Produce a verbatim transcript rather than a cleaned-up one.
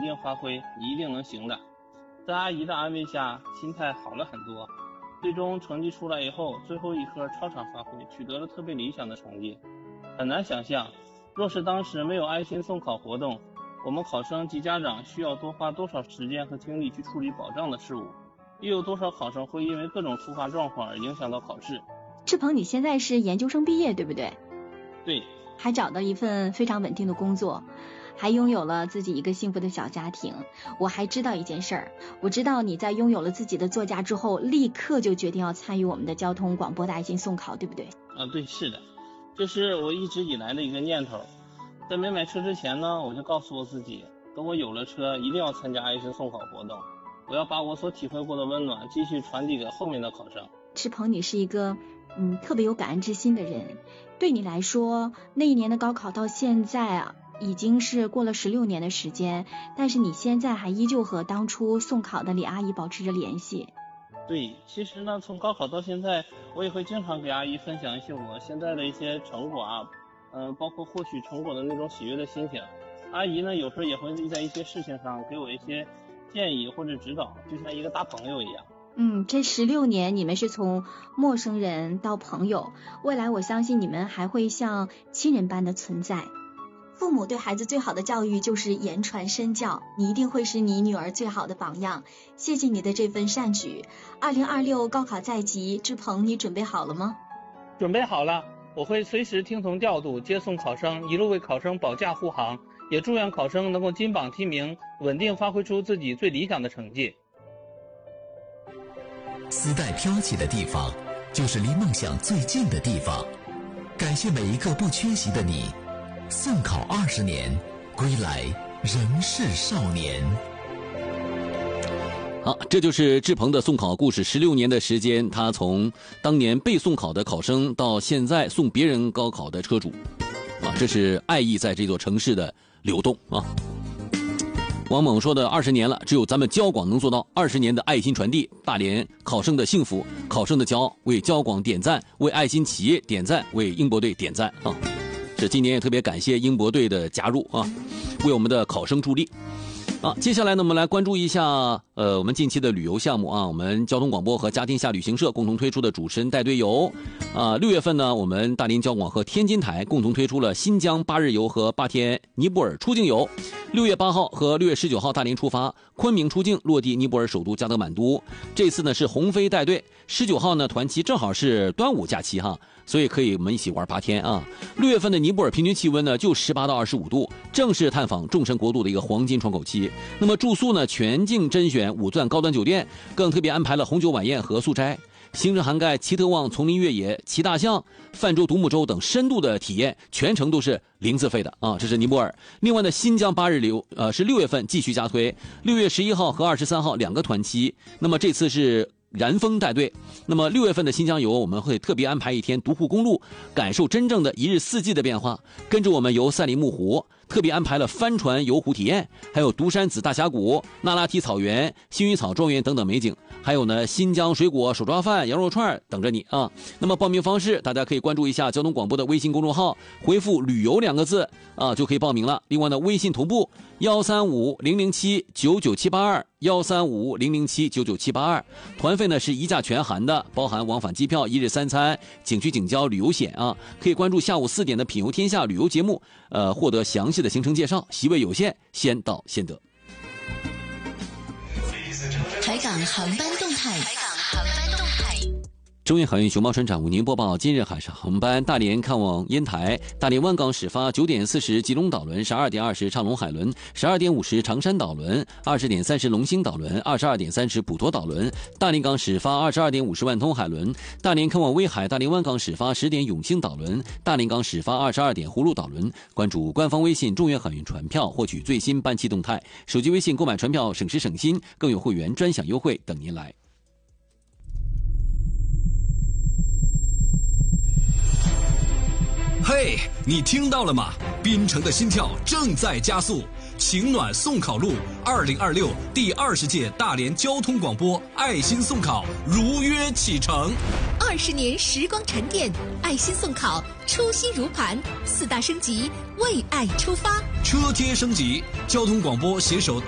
定发挥，你一定能行的。在阿姨的安慰下，心态好了很多。最终成绩出来以后，最后一科超常发挥，取得了特别理想的成绩。很难想象，若是当时没有爱心送考活动，我们考生及家长需要多花多少时间和精力去处理保障的事务，又有多少考生会因为各种突发状况而影响到考试。 志鹏，你现在是研究生毕业对不对？ 对， 还找到一份非常稳定的工作，还拥有了自己一个幸福的小家庭。我还知道一件事儿，我知道你在拥有了自己的座驾之后，立刻就决定要参与我们的交通广播的爱心送考，对不对？ 啊，对，是的，这是我一直以来的一个念头。在没买车之前呢，我就告诉我自己，等我有了车，一定要参加爱心送考活动，我要把我所体会过的温暖继续传递给后面的考生。 志鹏，你是一个嗯特别有感恩之心的人。对你来说，那一年的高考到现在啊，已经是过了十六年的时间，但是你现在还依旧和当初送考的李阿姨保持着联系。 对，其实呢，从高考到现在，我也会经常给阿姨分享一些我现在的一些成果啊，嗯、呃，包括获取成果的那种喜悦的心情。阿姨呢，有时候也会在一些事情上给我一些建议或者指导，就像一个大朋友一样。 嗯，这十六年你们是从陌生人到朋友，未来我相信你们还会像亲人般的存在。父母对孩子最好的教育就是言传身教，你一定会是你女儿最好的榜样。谢谢你的这份善举。二零二六高考在即，志鹏，你准备好了吗？ 准备好了，我会随时听从调度，接送考生，一路为考生保驾护航，也祝愿考生能够金榜题名，稳定发挥出自己最理想的成绩。 丝带飘起的地方，就是离梦想最近的地方。感谢每一个不缺席的你，送考二十年，归来仍是少年。 好，这就是志鹏的送考故事。十六年的时间，他从当年被送考的考生，到现在送别人高考的车主，啊，这是爱意在这座城市的流动啊。王猛说的二十年了，只有咱们交广能做到二十年的爱心传递，大连考生的幸福，考生的骄傲，为交广点赞，为爱心企业点赞，为英博队点赞啊！是今年也特别感谢英博队的加入啊，为我们的考生助力。啊，接下来呢，我们来关注一下，呃，我们近期的旅游项目啊，我们交通广播和家天下旅行社共同推出的主持人带队游。啊，六月份呢，我们大连交广和天津台共同推出了新疆八日游和八天尼泊尔出境游。六月八号和六月十九号大连出发，昆明出境，落地尼泊尔首都加德满都。这次呢是鸿飞带队，十九号呢团期正好是端午假期哈，所以可以我们一起玩八天啊。六月份的尼泊尔平均气温呢就十八到二十五度，正是探访众神国度的一个黄金窗口期。那么住宿呢全境甄选五钻高端酒店，更特别安排了红酒晚宴和素斋。行程涵盖奇特旺丛林越野、骑大象、泛舟独木舟等深度的体验，全程都是零自费的啊！这是尼泊尔。另外呢，新疆八日游，呃，是六月份继续加推，六月十一号和二十三号两个团期。那么这次是然风带队。那么六月份的新疆游，我们会特别安排一天独库公路，感受真正的一日四季的变化，跟着我们游赛里木湖。特别安排了帆船游湖体验，还有独山子大峡谷、那拉提草原、薰衣草庄园等等美景，还有呢新疆水果手抓饭、羊肉串等着你啊！那么报名方式，大家可以关注一下交通广播的微信公众号，回复旅游两个字啊就可以报名了。另外呢，微信同步幺三五零零七九九七八二幺三五零零七九九七八二，团费呢是一价全含的，包含往返机票、一日三餐、景区景郊旅游险啊。可以关注下午四点的品游天下旅游节目，呃，获得详细的行程介绍，席位有限，先到先得。 海港航班动态。海港航班动态。 中远海运熊猫船长为您播报今日海上航班：大连看望烟台，大连湾港始发九点四十吉隆岛轮，十二点二十长隆海轮，十二点五十长山岛轮，二十点三十龙兴岛轮，二十二点三十普陀岛轮。大连港始发二十二点五十万通海轮，大连看望威海，大连湾港始发十点永兴岛轮，大连港始发二十二点葫芦岛轮。关注官方微信中远海运船票，获取最新班期动态。手机微信购买船票省时省心，更有会员专享优惠等您来。 嘿， hey, 你听到了吗？滨城的心跳正在加速，晴暖送考路二零二六第二十届大连交通广播爱心送考如约启程。 二十年时光沉淀，爱心送考初心如磐，四大升级，为爱出发， 车贴升级，交通广播携手